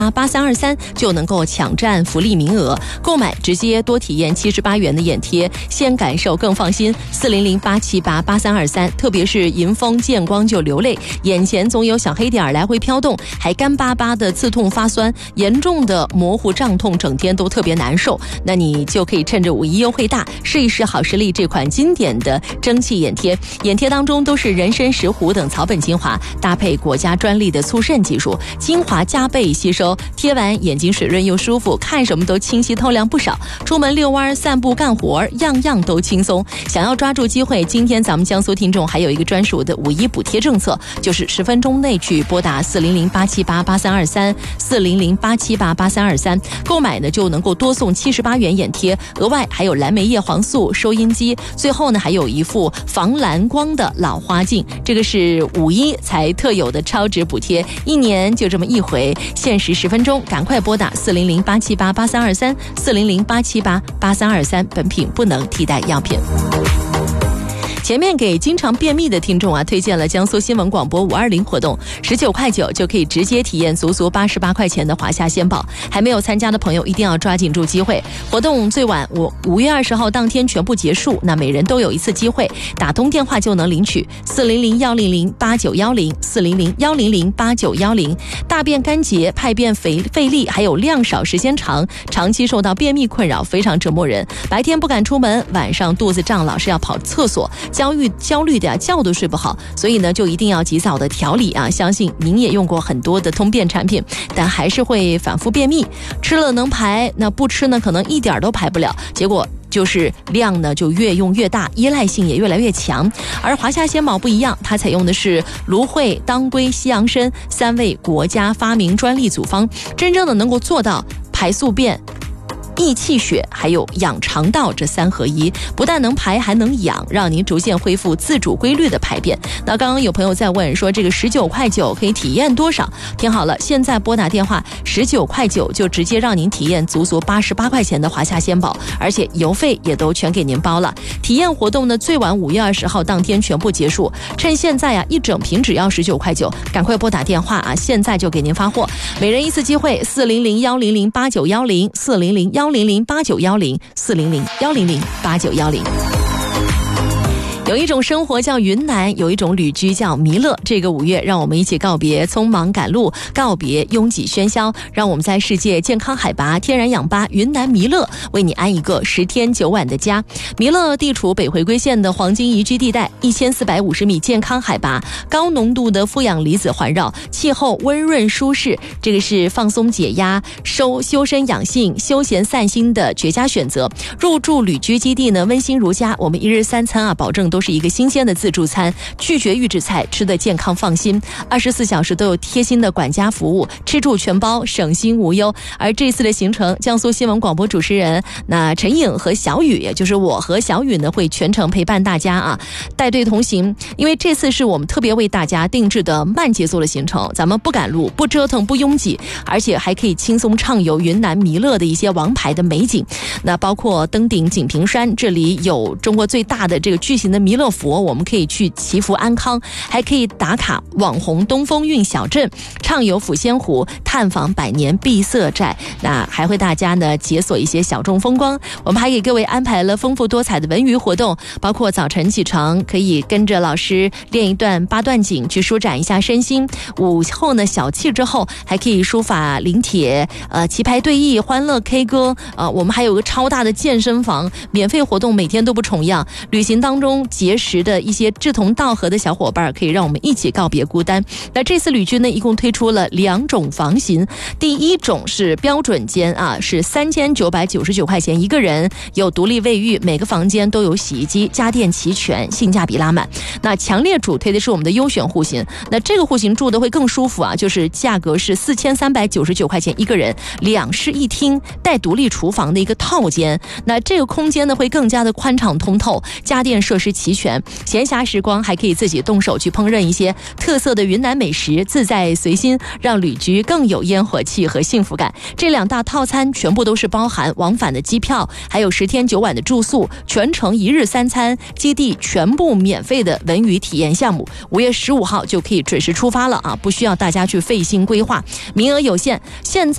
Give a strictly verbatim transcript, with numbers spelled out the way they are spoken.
八三二三就能够抢占福利名额，购买直接多体验七十八元的眼贴，先感受更放心。四零零八七八八三二三，特别是迎风见光就流泪，眼前总有小黑点来回飘动，还干巴巴的刺痛发酸，严重的模糊胀痛，整天都特别难受。那你就可以趁着五一优惠大，试一试好视力这款经典的蒸汽眼贴。眼贴当中都是人参、石斛等草本精华，搭配国家专利的促渗技术，精华加倍吸收，贴完眼睛水润又舒服，看什么都清晰透亮不少。出门遛弯、散步、干活，样样都轻松。想要抓住机会，今天咱们江苏听众还有一个专属的五一补贴政策，就是十分钟内去拨打四零零八七八八三二三四零零八七八八三二三，购买呢就能够多送七十八元眼贴，额外还有蓝莓叶黄素、收音机，最后呢还有一副防蓝光的老花镜。这个是五一才特有的超值补贴，一年就这么一回，限时十分钟，赶快拨打四零零八七八八三二三四零零八七八八三二三，本品不能替代样品。前面给经常便秘的听众啊，推荐了江苏新闻广播五二零活动，十九块九就可以直接体验足足八十八块钱的华夏鲜宝。还没有参加的朋友一定要抓紧住机会，活动最晚我五月二十号当天全部结束，那每人都有一次机会，打通电话就能领取四零零幺零零八九幺零四零零幺零零八九幺零。大便干结、排便费费力，还有量少时间长，长期受到便秘困扰，非常折磨人。白天不敢出门，晚上肚子胀，老是要跑厕所。焦虑焦虑的呀，觉都睡不好，所以呢，就一定要及早的调理啊！相信您也用过很多的通便产品，但还是会反复便秘。吃了能排，那不吃呢，可能一点都排不了，结果就是量呢就越用越大，依赖性也越来越强。而华夏鲜宝不一样，它采用的是芦荟、当归、西洋参三味国家发明专利组方，真正的能够做到排宿便、益气血还有养肠道这三合一，不但能排还能养，让您逐渐恢复自主规律的排便。那刚刚有朋友在问说，这个十九块九可以体验多少？听好了，现在拨打电话十九块九就直接让您体验足足八十八块钱的华夏鲜宝，而且邮费也都全给您包了。体验活动呢最晚五月二十号当天全部结束，趁现在啊一整瓶只要十九块九，赶快拨打电话啊，现在就给您发货，每人一次机会，四零零幺零零八九幺零四零零幺零零八九幺零四零零幺零零八九幺零。有一种生活叫云南，有一种旅居叫弥勒。这个五月，让我们一起告别匆忙赶路，告别拥挤喧嚣，让我们在世界健康海拔、天然氧吧云南弥勒为你安一个十天九晚的家。弥勒地处北回归线的黄金宜居地带，一千四百五十米健康海拔，高浓度的负氧离子环绕，气候温润舒适，这个是放松解压、收修身养性、休闲散心的绝佳选择。入住旅居基地呢，温馨如家，我们一日三餐啊，保证都是一个新鲜的自助餐，拒绝预制菜，吃得健康放心，二十四小时都有贴心的管家服务，吃住全包，省心无忧。而这次的行程，江苏新闻广播主持人那陈颖和小雨，也就是我和小雨呢，会全程陪伴大家啊，带队同行。因为这次是我们特别为大家定制的慢节奏的行程，咱们不赶路，不折腾，不拥挤，而且还可以轻松畅游云南弥勒的一些王牌的美景。那包括登顶锦屏山，这里有中国最大的这个巨型的弥勒佛，我们可以去祈福安康，还可以打卡网红东风韵小镇，畅游抚仙湖，探访百年碧色寨。那还会大家呢解锁一些小众风光。我们还给各位安排了丰富多彩的文娱活动，包括早晨起床可以跟着老师练一段八段锦，去舒展一下身心。午后呢小憩之后，还可以书法、临帖、呃棋牌对弈、欢乐 K 歌。呃，我们还有个超大的健身房，免费活动每天都不重样。旅行当中结识的一些志同道合的小伙伴，可以让我们一起告别孤单。那这次旅居呢，一共推出了两种房型，第一种是标准间啊，是三千九百九十九块钱一个人，有独立卫浴，每个房间都有洗衣机，家电齐全，性价比拉满。那强烈主推的是我们的优选户型，那这个户型住的会更舒服啊，就是价格是四千三百九十九块钱一个人，两室一厅带独立厨房的一个套间。那这个空间呢会更加的宽敞通透，家电设施齐全，闲暇时光还可以自己动手去烹饪一些特色的云南美食，自在随心，让旅居更有烟火气和幸福感。这两大套餐全部都是包含往返的机票，还有十天九晚的住宿，全程一日三餐，基地全部免费的文娱体验项目。五月十五号就可以准时出发了啊，不需要大家去费心规划，名额有限，现在